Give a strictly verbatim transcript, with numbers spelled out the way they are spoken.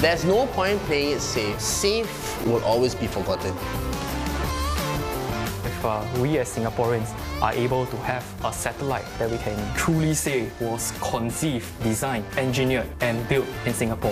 There's no point playing it safe. Safe will always be forgotten. If uh, we as Singaporeans are able to have a satellite that we can truly say was conceived, designed, engineered and built in Singapore,